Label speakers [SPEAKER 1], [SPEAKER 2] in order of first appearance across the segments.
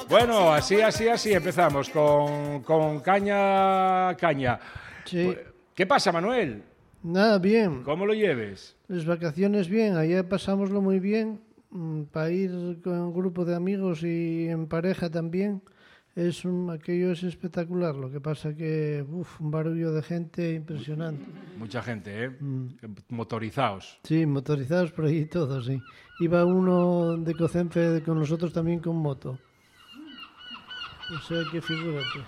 [SPEAKER 1] Bueno, así empezamos con caña.
[SPEAKER 2] Sí.
[SPEAKER 1] ¿Qué pasa, Manuel?
[SPEAKER 2] Nada, bien.
[SPEAKER 1] ¿Cómo lo lleves?
[SPEAKER 2] Las vacaciones bien. Ayer pasámoslo muy bien. Para ir con un grupo de amigos y en pareja también. Aquello es espectacular. Lo que pasa que, un barullo de gente impresionante.
[SPEAKER 1] Mucha gente, ¿eh? Motorizados.
[SPEAKER 2] Sí, motorizados por ahí todos, sí. Iba uno de Cocenfe con nosotros también con moto. O sea que figúrate.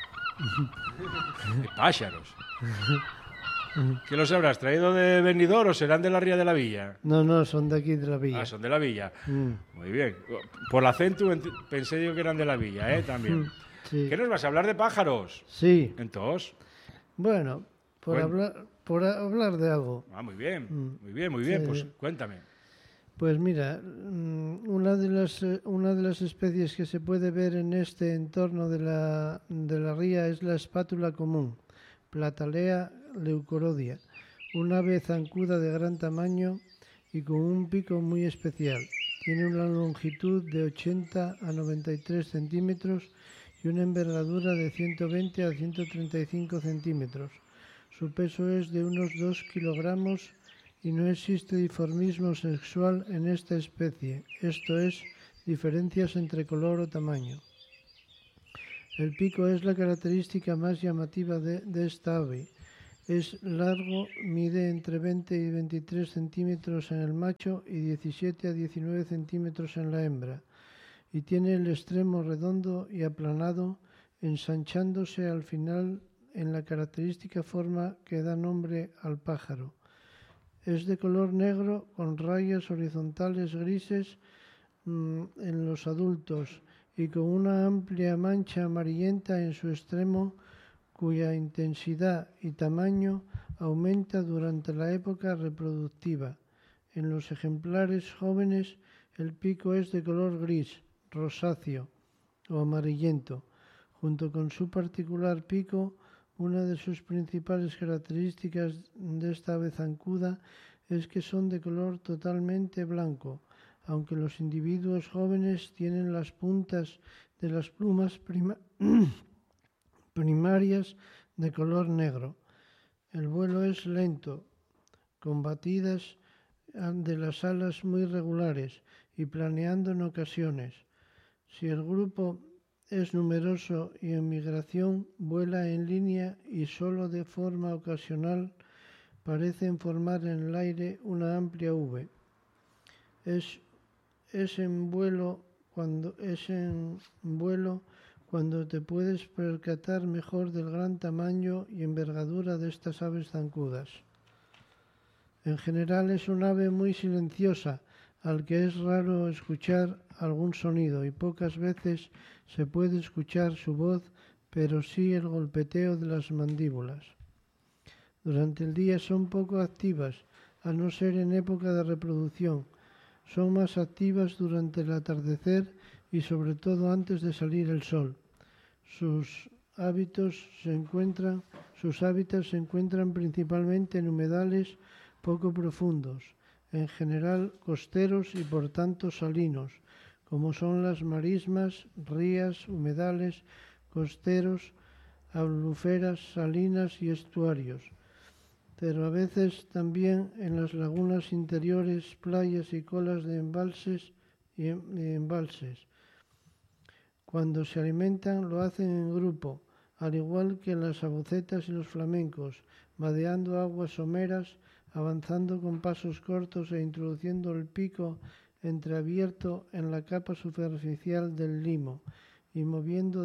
[SPEAKER 1] De pájaros. ¿Qué los habrás traído de Benidorm o serán de la Ría de la Villa?
[SPEAKER 2] No, son de aquí de la villa.
[SPEAKER 1] Ah, son de la Villa. Muy bien. Por el acento pensé yo que eran de la Villa, ¿eh? También.
[SPEAKER 2] Sí.
[SPEAKER 1] ¿Qué nos vas a hablar de pájaros?
[SPEAKER 2] Sí.
[SPEAKER 1] Entonces.
[SPEAKER 2] Bueno, por hablar de algo.
[SPEAKER 1] Ah, muy bien.
[SPEAKER 2] Sí.
[SPEAKER 1] Pues cuéntame.
[SPEAKER 2] Pues mira, una de las especies que se puede ver en este entorno de la ría es la espátula común, Platalea leucorodia, un ave zancuda de gran tamaño y con un pico muy especial. Tiene una longitud de 80 a 93 centímetros y una envergadura de 120 a 135 centímetros. Su peso es de unos 2 kilogramos y no existe dimorfismo sexual en esta especie, esto es, diferencias entre color o tamaño. El pico es la característica más llamativa de esta ave. Es largo, mide entre 20 y 23 centímetros en el macho y 17 a 19 centímetros en la hembra, y tiene el extremo redondo y aplanado, ensanchándose al final en la característica forma que da nombre al pájaro. Es de color negro con rayas horizontales grises en los adultos y con una amplia mancha amarillenta en su extremo, cuya intensidad y tamaño aumenta durante la época reproductiva. En los ejemplares jóvenes el pico es de color gris, rosáceo o amarillento. Junto con su particular pico, una de sus principales características de esta ave zancuda es que son de color totalmente blanco, aunque los individuos jóvenes tienen las puntas de las plumas primarias de color negro. El vuelo es lento, con batidas de las alas muy regulares y planeando en ocasiones. Si el grupo es numeroso y en migración, vuela en línea y solo de forma ocasional parecen formar en el aire una amplia V. Es en vuelo cuando te puedes percatar mejor del gran tamaño y envergadura de estas aves zancudas. En general es un ave muy silenciosa, al que es raro escuchar algún sonido y pocas veces se puede escuchar su voz, pero sí el golpeteo de las mandíbulas. Durante el día son poco activas, a no ser en época de reproducción. Son más activas durante el atardecer y sobre todo antes de salir el sol. Sus hábitats se encuentran principalmente en humedales poco profundos, en general costeros y por tanto salinos, como son las marismas, rías, humedales, costeros, aluferas, salinas y estuarios, pero a veces también en las lagunas interiores, playas y colas de embalses y embalses. Cuando se alimentan lo hacen en grupo, al igual que las abucetas y los flamencos, vadeando aguas someras, avanzando con pasos cortos e introduciendo el pico entreabierto en la capa superficial del limo y moviendo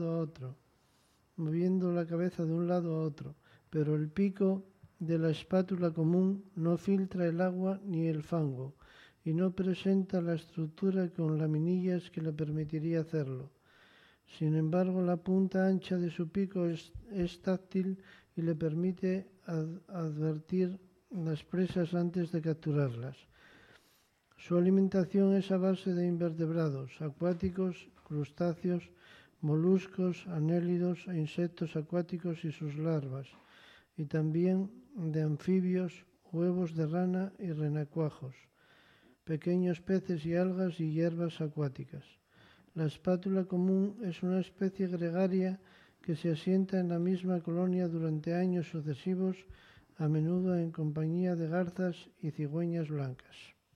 [SPEAKER 2] la cabeza de un lado a otro, pero el pico de la espátula común no filtra el agua ni el fango y no presenta la estructura con laminillas que le permitiría hacerlo. Sin embargo, la punta ancha de su pico es táctil y le permite advertir las presas antes de capturarlas. Su alimentación es a base de invertebrados acuáticos, crustáceos, moluscos, anélidos e insectos acuáticos y sus larvas, y también de anfibios, huevos de rana y renacuajos, pequeños peces y algas y hierbas acuáticas. La espátula común es una especie gregaria que se asienta en la misma colonia durante años sucesivos, a menudo en compañía de garzas y cigüeñas blancas.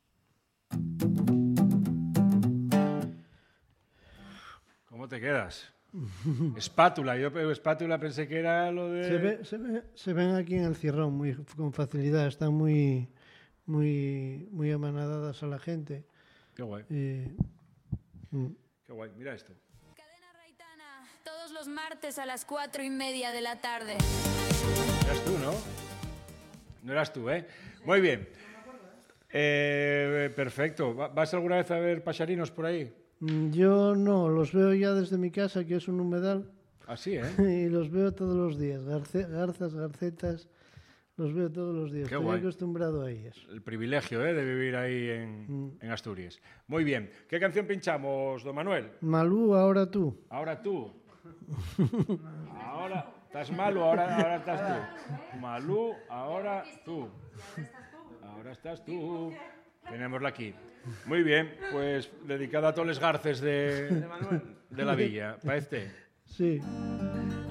[SPEAKER 1] ¿Cómo te quedas? Espátula, yo espátula pensé que era lo de...
[SPEAKER 2] Se ven aquí en el Cierrón con facilidad, están muy amanadadas a la gente.
[SPEAKER 1] Qué guay. Qué guay, mira esto.
[SPEAKER 3] Cadena Raitana, todos los martes a las 4:30 de la tarde.
[SPEAKER 1] Eras tú, ¿no? No eras tú, ¿eh? Muy bien. Perfecto. ¿Vas alguna vez a ver paxarinos por ahí?
[SPEAKER 2] Yo no, los veo ya desde mi casa, que es un humedal.
[SPEAKER 1] Así, ¿eh?
[SPEAKER 2] Y los veo todos los días. Garzas, garcetas, los veo todos los días.
[SPEAKER 1] Qué
[SPEAKER 2] Estoy
[SPEAKER 1] guay.
[SPEAKER 2] acostumbrado a ellas.
[SPEAKER 1] El privilegio, de vivir ahí en Asturias. Muy bien. ¿Qué canción pinchamos, don Manuel?
[SPEAKER 2] Malú, ahora tú.
[SPEAKER 1] Ahora tú. Ahora estás Malú, ahora estás tú. Malú, ahora tú. Ahora estás tú. Tenémosla aquí. Muy bien, pues dedicada a todos los garces de la villa. ¿Para este?
[SPEAKER 2] Sí.